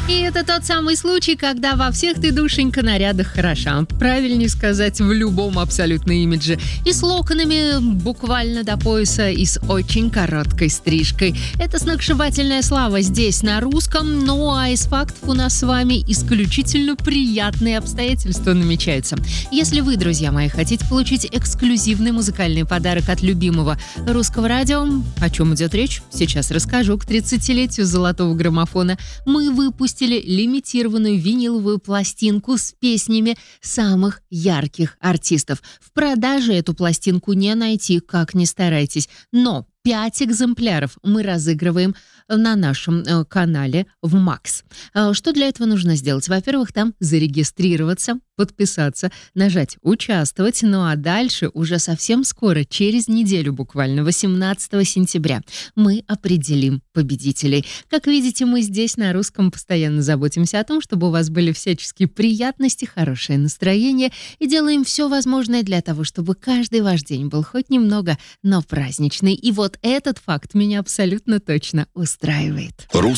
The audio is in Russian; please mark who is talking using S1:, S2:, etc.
S1: И это тот самый случай, когда во всех ты, душенька, нарядах хороша. Правильнее сказать, в любом абсолютно имидже. И с локонами буквально до пояса, и с очень короткой стрижкой. Это сногсшибательная слава здесь, на русском. Ну а из фактов у нас с вами исключительно приятные обстоятельства намечаются. Если вы, друзья мои, хотите получить эксклюзивный музыкальный подарок от любимого русского радио, о чем идет речь, сейчас расскажу. К 30-летию золотого граммофона мы выпустили лимитированную виниловую пластинку с песнями самых ярких артистов. В продаже эту пластинку не найти, как ни старайтесь. Но 5 экземпляров мы разыгрываем на нашем канале в Макс. Что для этого нужно сделать? Во-первых, там зарегистрироваться, подписаться, нажать «Участвовать». Ну а дальше уже совсем скоро, через неделю буквально, 18 сентября, мы определим победителей. Как видите, мы здесь на русском постоянно заботимся о том, чтобы у вас были всяческие приятности, хорошее настроение и делаем все возможное для того, чтобы каждый ваш день был хоть немного, но праздничный. И вот этот факт меня абсолютно точно устраивает.